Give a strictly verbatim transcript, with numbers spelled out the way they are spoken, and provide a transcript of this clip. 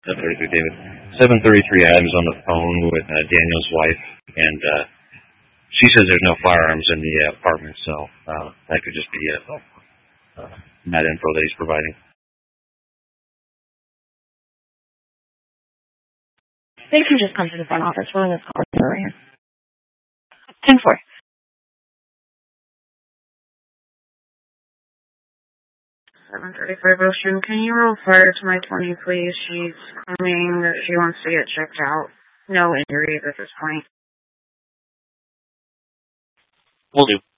seven thirty-three, David. seven thirty-three, I was on the phone with uh, Daniel's wife, and uh, she says there's no firearms in the uh, apartment, so uh, that could just be uh, uh, that info that he's providing. They can just come to the front office. We're in this call right here. ten four. seven thirty-five Ocean. Can you roll fire to my twenty, please? She's claiming that she wants to get checked out. No injuries at this point. Will do.